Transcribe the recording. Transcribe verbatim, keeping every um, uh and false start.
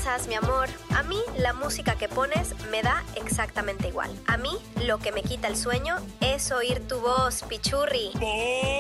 descansas, mi amor. A mí, la música que pones me da exactamente igual. A mí, lo que me quita el sueño es oír tu voz, pichurri.